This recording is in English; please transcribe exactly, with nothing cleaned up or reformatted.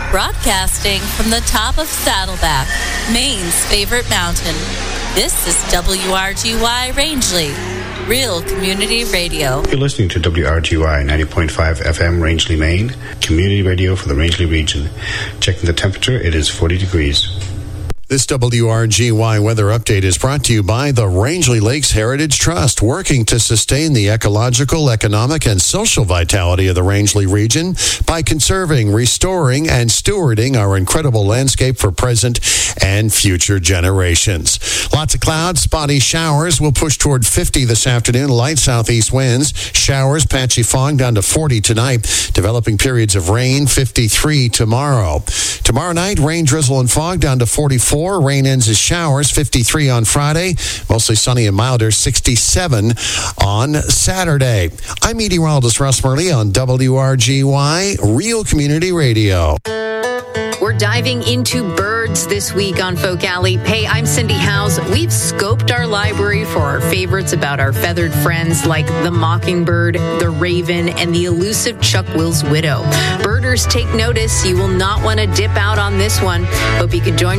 Broadcasting from the top of Saddleback, Maine's favorite mountain. This is W R G Y Rangeley, Real Community Radio. You're listening to W R G Y ninety point five F M Rangeley, Maine, community radio for the Rangeley region. Checking the temperature, it is forty degrees. This W R G Y weather update is brought to you by the Rangeley Lakes Heritage Trust, working to sustain the ecological, economic, and social vitality of the Rangeley region by conserving, restoring, and stewarding our incredible landscape for present and future generations. Lots of clouds, spotty showers. We'll push toward fifty this afternoon. Light southeast winds, showers, patchy fog down to forty tonight. Developing periods of rain, fifty-three tomorrow. Tomorrow night, rain, drizzle, and fog down to forty-four. Rain ends as showers, fifty-three on Friday. Mostly sunny and milder, sixty-seven on Saturday. I'm meteorologist Russ Murley on W R G Y, Real Community Radio. We're diving into birds this week on Folk Alley. Hey, I'm Cindy Howes. We've scoped our library for our favorites about our feathered friends like the mockingbird, the raven, and the elusive Chuck Will's widow. Birders, take notice. You will not want to dip out on this one. Hope you can join